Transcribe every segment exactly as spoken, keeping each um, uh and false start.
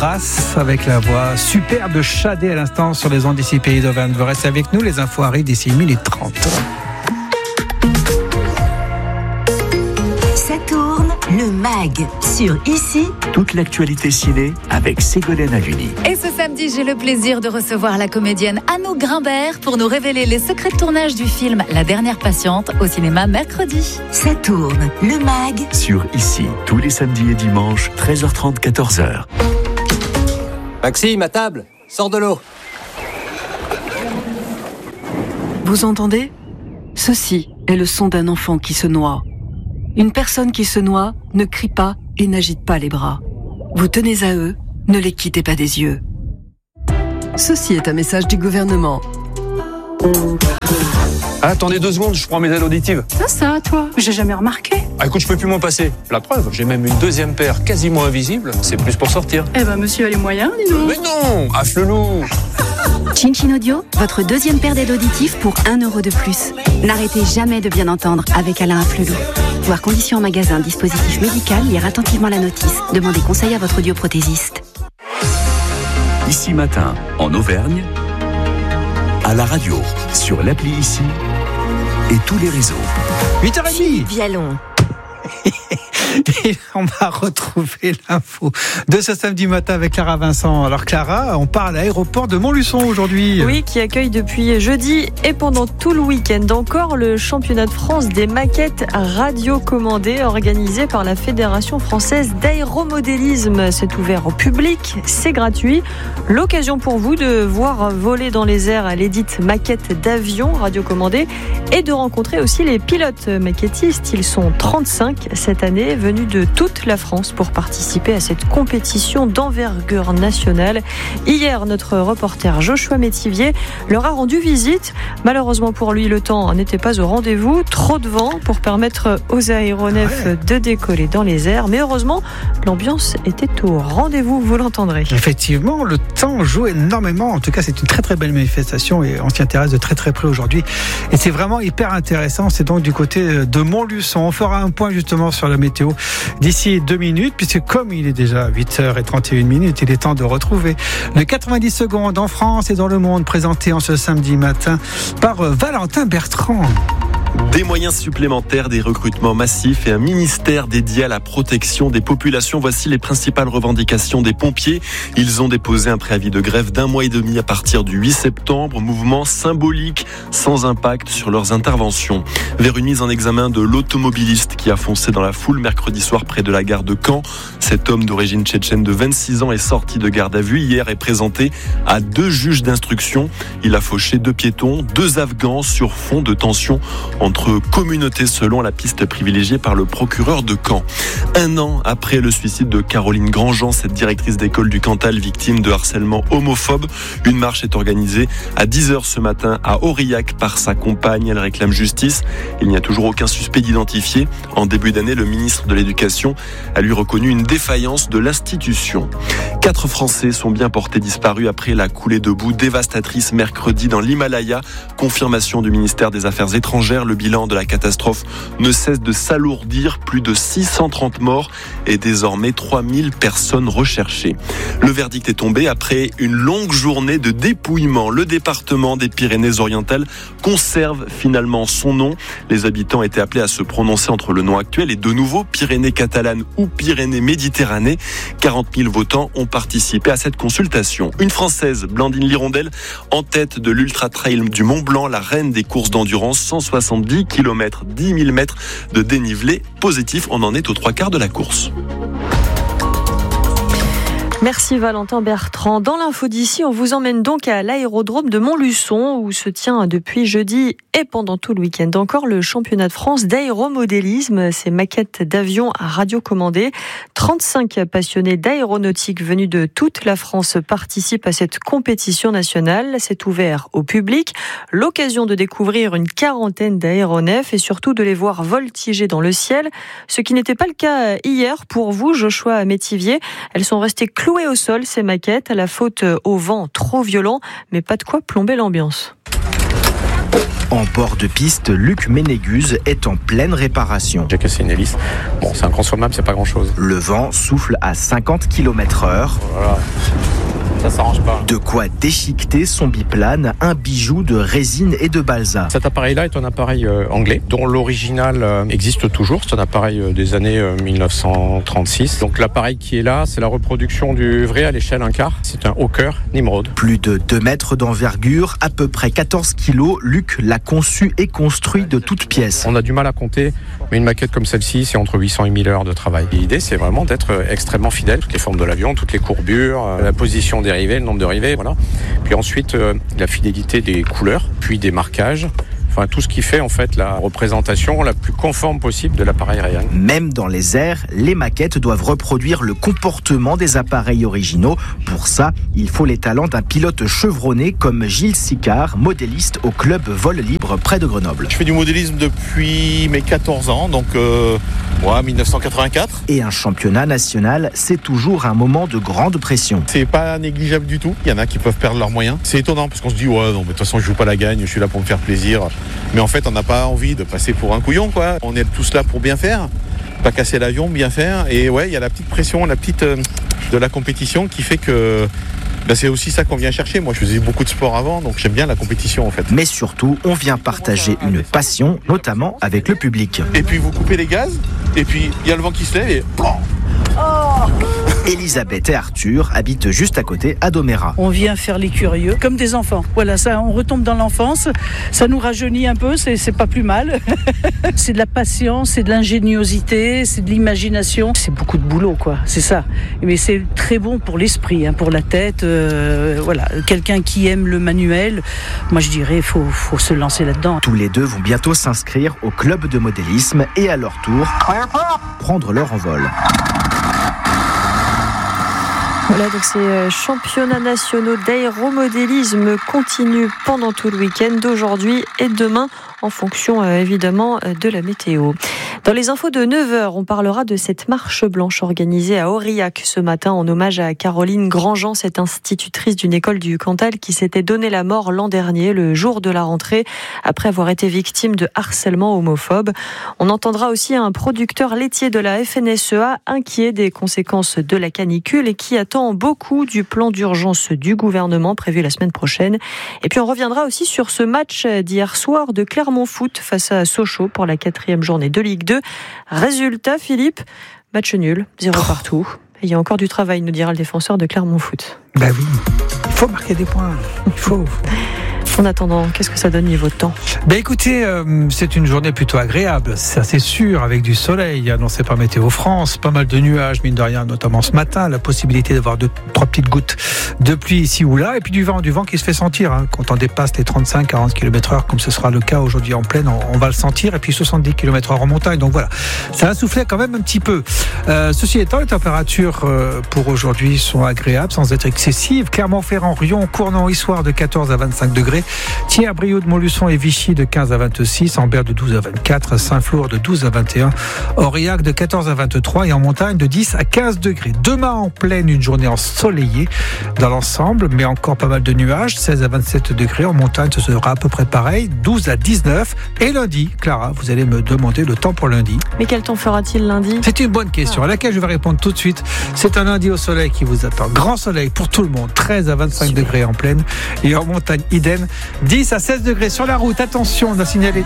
Grâce avec la voix superbe de Shadé à l'instant sur les ondes d'ici Pays d'Auvergne. Vous restez avec nous, les infos arrivent d'ici minuit trente. Ça tourne, le mag sur Ici. Toute l'actualité ciné avec Ségolène Haluni. Et ce samedi, j'ai le plaisir de recevoir la comédienne Anouk Grimbert pour nous révéler les secrets de tournage du film La Dernière Patiente au cinéma mercredi. Ça tourne, le mag Sur Ici, tous les samedis et dimanches, treize heures trente, quatorze heures. Maxime, à table, sors de l'eau. Vous entendez ? Ceci est le son d'un enfant qui se noie. Une personne qui se noie ne crie pas et n'agite pas les bras. Vous tenez à eux, ne les quittez pas des yeux. Ceci est un message du gouvernement. Ah, attendez deux secondes, je prends mes aides auditives. Ça, ça, toi, j'ai jamais remarqué. Ah, écoute, je peux plus m'en passer. La preuve, j'ai même une deuxième paire quasiment invisible. C'est plus pour sortir. Eh ben, monsieur a les moyens, dis donc. Mais non, afflelou. Chin Chin Audio, votre deuxième paire d'aides auditives pour un euro de plus. N'arrêtez jamais de bien entendre avec Alain Afflelou. Voir conditions en magasin, dispositif médical, lire attentivement la notice. Demandez conseil à votre audioprothésiste. Ici Matin, en Auvergne, à la radio, sur l'appli Ici et tous les réseaux. huit heures trente. Vialon. Et on va retrouver l'info de ce samedi matin avec Clara Vincent. Alors Clara, on part à l'aéroport de Montluçon aujourd'hui. Oui, qui accueille depuis jeudi et pendant tout le week-end encore le championnat de France des maquettes radiocommandées organisé par la Fédération française d'aéromodélisme. C'est ouvert au public, c'est gratuit. L'occasion pour vous de voir voler dans les airs l'édite maquette d'avion radiocommandée et de rencontrer aussi les pilotes maquettistes. Ils sont trente-cinq cette année, venus de toute la France pour participer à cette compétition d'envergure nationale. Hier, notre reporter Joshua Métivier leur a rendu visite. Malheureusement pour lui, le temps n'était pas au rendez-vous. Trop de vent pour permettre aux aéronefs ouais. de décoller dans les airs. Mais heureusement, l'ambiance était au rendez-vous, vous l'entendrez. Effectivement, le temps joue énormément. En tout cas, c'est une très très belle manifestation et on s'y intéresse de très très près aujourd'hui. Et c'est vraiment hyper intéressant. C'est donc du côté de Montluçon. On fera un point justement sur la météo d'ici deux minutes, puisque comme il est déjà huit heures trente et une minutes, il est temps de retrouver le quatre-vingt-dix secondes en France et dans le monde, présenté en ce samedi matin par Valentin Bertrand. Des moyens supplémentaires, des recrutements massifs et un ministère dédié à la protection des populations. Voici les principales revendications des pompiers. Ils ont déposé un préavis de grève d'un mois et demi à partir du huit septembre. Mouvement symbolique, sans impact sur leurs interventions. Vers une mise en examen de l'automobiliste qui a foncé dans la foule mercredi soir près de la gare de Caen. Cet homme d'origine tchétchène de vingt-six ans est sorti de garde à vue hier et présenté à deux juges d'instruction. Il a fauché deux piétons, deux Afghans sur fond de tension entre communautés selon la piste privilégiée par le procureur de Caen. Un an après le suicide de Caroline Grandjean, cette directrice d'école du Cantal victime de harcèlement homophobe, une marche est organisée à dix heures ce matin à Aurillac par sa compagne. Elle réclame justice. Il n'y a toujours aucun suspect d'identifier. En début d'année, le ministre de l'Éducation a lui reconnu une défaillance de l'institution. Quatre Français sont bien portés disparus après la coulée de boue dévastatrice mercredi dans l'Himalaya. Confirmation du ministère des Affaires étrangères. Le bilan de la catastrophe ne cesse de s'alourdir. Plus de six cent trente morts et désormais trois mille personnes recherchées. Le verdict est tombé après une longue journée de dépouillement. Le département des Pyrénées-Orientales conserve finalement son nom. Les habitants étaient appelés à se prononcer entre le nom actuel et de nouveau Pyrénées catalanes ou Pyrénées-Méditerranée. quarante mille votants ont participé à cette consultation. Une Française, Blandine Lirondelle, en tête de l'Ultra Trail du Mont Blanc, la reine des courses d'endurance, cent soixante-dix kilomètres, dix mille mètres de dénivelé positif. On en est aux trois quarts de la course. Merci Valentin Bertrand. Dans l'info d'ici, on vous emmène donc à l'aérodrome de Montluçon où se tient depuis jeudi et pendant tout le week-end encore le championnat de France d'aéromodélisme. Ces maquettes d'avions à radiocommandée. trente-cinq passionnés d'aéronautique venus de toute la France participent à cette compétition nationale. C'est ouvert au public. L'occasion de découvrir une quarantaine d'aéronefs et surtout de les voir voltiger dans le ciel. Ce qui n'était pas le cas hier pour vous, Joshua Métivier. Elles sont restées clouées au sol, ces maquettes, à la faute au vent trop violent, mais pas de quoi plomber l'ambiance. En bord de piste, Luc Ménégus est en pleine réparation. J'ai cassé une hélice. Bon, c'est inconsommable, c'est pas grand-chose. Le vent souffle à cinquante kilomètres heure. Voilà, s'arrange pas. De quoi déchiqueter son biplane, un bijou de résine et de balsa. Cet appareil-là est un appareil euh, anglais, dont l'original euh, existe toujours. C'est un appareil euh, des années euh, mille neuf cent trente-six. Donc l'appareil qui est là, c'est la reproduction du vrai à l'échelle un quart. C'est un Hawker Nimrod. Plus de deux mètres d'envergure, à peu près quatorze kilos, Luc l'a conçu et construit de toutes pièces. On a du mal à compter, mais une maquette comme celle-ci, c'est entre huit cents et mille heures de travail. Et l'idée, c'est vraiment d'être extrêmement fidèle. Toutes les formes de l'avion, toutes les courbures, la position des rivets, le nombre de rivets, voilà. Puis ensuite, euh, la fidélité des couleurs, puis des marquages. Enfin, tout ce qui fait en fait la représentation la plus conforme possible de l'appareil réel. Même dans les airs, les maquettes doivent reproduire le comportement des appareils originaux. Pour ça, il faut les talents d'un pilote chevronné comme Gilles Sicard, modéliste au club Vol Libre près de Grenoble. Je fais du modélisme depuis mes quatorze ans, donc euh, ouais, mille neuf cent quatre-vingt-quatre. Et un championnat national, c'est toujours un moment de grande pression. C'est pas négligeable du tout. Il y en a qui peuvent perdre leurs moyens. C'est étonnant parce qu'on se dit ouais, non, mais de toute façon, je joue pas la gagne, je suis là pour me faire plaisir. Mais en fait, on n'a pas envie de passer pour un couillon, quoi. On est tous là pour bien faire, pas casser l'avion, bien faire. Et ouais, il y a la petite pression, la petite euh, de la compétition qui fait que ben, c'est aussi ça qu'on vient chercher. Moi, je faisais beaucoup de sport avant, donc j'aime bien la compétition, en fait. Mais surtout, on vient partager une passion, notamment avec le public. Et puis, vous coupez les gaz, et puis il y a le vent qui se lève et... Oh Elisabeth et Arthur habitent juste à côté, à Domérat. On vient faire les curieux, comme des enfants. Voilà, ça, on retombe dans l'enfance, ça nous rajeunit un peu, c'est, c'est pas plus mal. C'est de la patience, c'est de l'ingéniosité, c'est de l'imagination. C'est beaucoup de boulot, quoi, c'est ça. Mais c'est très bon pour l'esprit, hein, pour la tête. Euh, voilà, quelqu'un qui aime le manuel, moi je dirais, il faut, faut se lancer là-dedans. Tous les deux vont bientôt s'inscrire au club de modélisme et à leur tour, prendre leur envol. Voilà, donc ces championnats nationaux d'aéromodélisme continuent pendant tout le week-end d'aujourd'hui et demain en fonction euh, évidemment de la météo. Dans les infos de neuf heures, on parlera de cette marche blanche organisée à Aurillac ce matin en hommage à Caroline Grandjean, cette institutrice d'une école du Cantal qui s'était donné la mort l'an dernier, le jour de la rentrée, après avoir été victime de harcèlement homophobe. On entendra aussi un producteur laitier de la F N S E A inquiet des conséquences de la canicule et qui attend beaucoup du plan d'urgence du gouvernement prévu la semaine prochaine. Et puis on reviendra aussi sur ce match d'hier soir de Clermont Foot face à Sochaux pour la quatrième journée de Ligue deux. Résultat, Philippe, match nul, zéro partout. Et il y a encore du travail, nous dira le défenseur de Clermont Foot. Bah oui, il faut marquer des points. Il faut. En attendant, qu'est-ce que ça donne niveau de temps ? Ben écoutez, euh, c'est une journée plutôt agréable, ça c'est sûr, avec du soleil annoncé par Météo France, pas mal de nuages, mine de rien, notamment ce matin, la possibilité d'avoir deux, trois petites gouttes de pluie ici ou là, et puis du vent, du vent qui se fait sentir, hein, quand on dépasse les trente-cinq à quarante kilomètres heure, comme ce sera le cas aujourd'hui en plaine, on, on va le sentir, et puis soixante-dix kilomètres heure en montagne, donc voilà, ça va souffler quand même un petit peu. Euh, ceci étant, les températures euh, pour aujourd'hui sont agréables, sans être excessives. Clermont-Ferrand, Rion, Cournon, Issoire de quatorze à vingt-cinq degrés, Thiers, Brioude, Montluçon et Vichy de quinze à vingt-six, Ambert de douze à vingt-quatre, Saint-Flour de douze à vingt et un, Aurillac de quatorze à vingt-trois et en montagne de dix à quinze degrés. Demain en pleine, une journée ensoleillée dans l'ensemble, mais encore pas mal de nuages, seize à vingt-sept degrés. En montagne, ce sera à peu près pareil, douze à dix-neuf. Et lundi, Clara, vous allez me demander le temps pour lundi. Mais quel temps fera-t-il lundi ? C'est une bonne question à laquelle je vais répondre tout de suite. C'est un lundi au soleil qui vous attend. Grand soleil pour tout le monde, treize à vingt-cinq Super. Degrés en pleine. Et en montagne, idem, dix à seize degrés sur la route. Attention, on a signalé.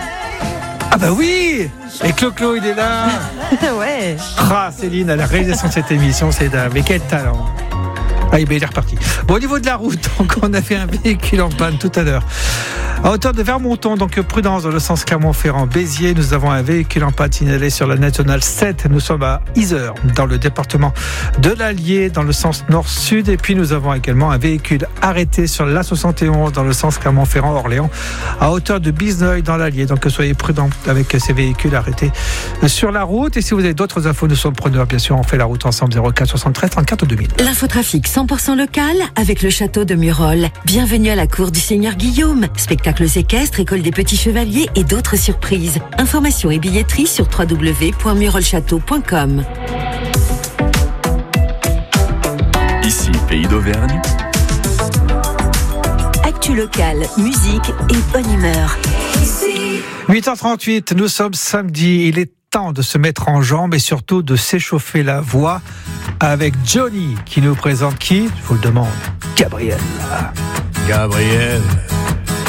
Ah bah oui. Et Clo-Clo, il est là. Ouais. Ah, Céline, à la réalisation de cette émission, c'est dingue. Mais quel talent. Ah, il est reparti. Bon, au niveau de la route, donc, on avait un véhicule en panne tout à l'heure. À hauteur de Vermonton, donc prudence dans le sens Clermont-Ferrand-Béziers, nous avons un véhicule en panne signalé sur la nationale sept. Nous sommes à Yzeure, dans le département de l'Allier, dans le sens nord-sud. Et puis nous avons également un véhicule arrêté sur l'A soixante et onze, dans le sens Clermont-Ferrand-Orléans, à hauteur de Bizneuil, dans l'Allier. Donc soyez prudents avec ces véhicules arrêtés sur la route. Et si vous avez d'autres infos, nous sommes preneurs. Bien sûr, on fait la route ensemble. zéro quatre soixante-treize trente-quatre deux mille. L'infotrafic cent pour cent local avec le château de Murol. Bienvenue à la cour du Seigneur Guillaume. Spectacles équestres, école des petits chevaliers et d'autres surprises. Informations et billetterie sur w w w point murolchâteau point com. Ici, Pays d'Auvergne. Actu locale, musique et bonne humeur. huit heures trente-huit, nous sommes samedi. Il est temps de se mettre en jambes et surtout de s'échauffer la voix avec Johnny qui nous présente qui ? Je vous le demande. Gabriel. Gabriel.